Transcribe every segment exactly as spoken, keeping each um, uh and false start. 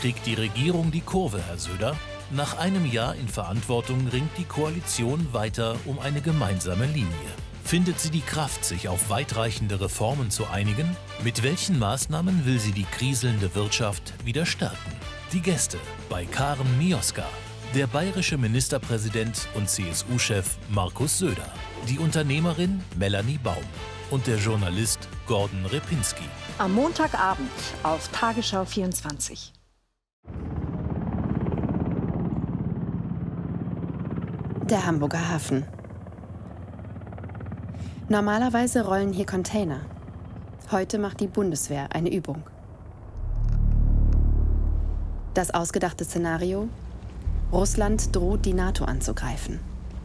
Kriegt die Regierung die Kurve, Herr Söder? Nach einem Jahr in Verantwortung ringt die Koalition weiter um eine gemeinsame Linie. Findet sie die Kraft, sich auf weitreichende Reformen zu einigen? Mit welchen Maßnahmen will sie die kriselnde Wirtschaft wieder stärken? Die Gäste bei Karen Mioska. Der bayerische Ministerpräsident und C S U-Chef Markus Söder. Die Unternehmerin Melanie Baum. Und der Journalist Gordon Repinski. Am Montagabend auf Tagesschau vierundzwanzig. Der Hamburger Hafen. Normalerweise rollen hier Container. Heute macht die Bundeswehr eine Übung. Das ausgedachte Szenario: Russland droht, die NATO anzugreifen.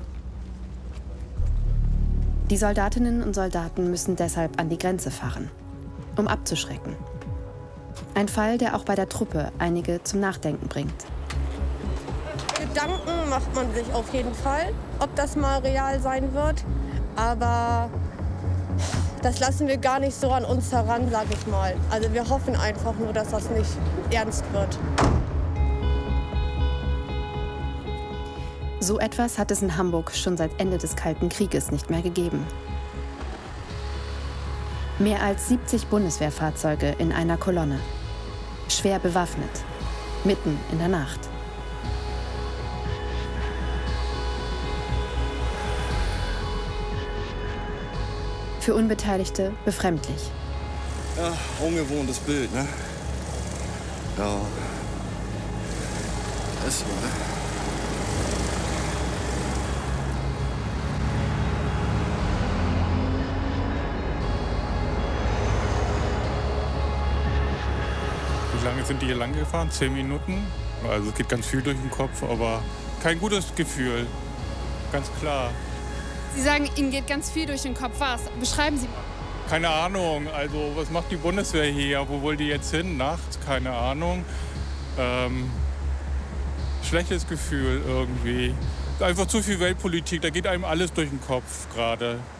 Die Soldatinnen und Soldaten müssen deshalb an die Grenze fahren, um abzuschrecken. Ein Fall, der auch bei der Truppe einige zum Nachdenken bringt. Gedanken macht man sich auf jeden Fall, ob das mal real sein wird. Aber das lassen wir gar nicht so an uns heran, sage ich mal. Also wir hoffen einfach nur, dass das nicht ernst wird. So etwas hat es in Hamburg schon seit Ende des Kalten Krieges nicht mehr gegeben. Mehr als siebzig Bundeswehrfahrzeuge in einer Kolonne. Schwer bewaffnet. Mitten in der Nacht. Für Unbeteiligte befremdlich. Ja, ungewohntes Bild, ne? Ja. Ist so, ne? Wie lange sind die hier lang gefahren? Zehn Minuten? Also es geht ganz viel durch den Kopf, aber kein gutes Gefühl. Ganz klar. Sie sagen, Ihnen geht ganz viel durch den Kopf. Was? Beschreiben Sie mal. Keine Ahnung. Also was macht die Bundeswehr hier? Wo will die jetzt hin? Nachts? Keine Ahnung. Ähm, schlechtes Gefühl irgendwie. Einfach zu viel Weltpolitik. Da geht einem alles durch den Kopf gerade.